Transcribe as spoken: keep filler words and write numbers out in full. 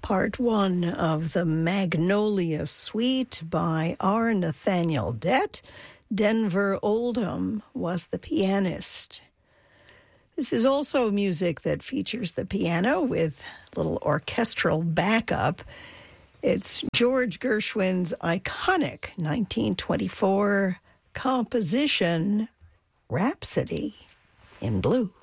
part one of the Magnolia Suite by R. Nathaniel Dett. Denver Oldham was the pianist. This is also music that features the piano with little orchestral backup. It's George Gershwin's iconic nineteen twenty-four composition, Rhapsody in Blue.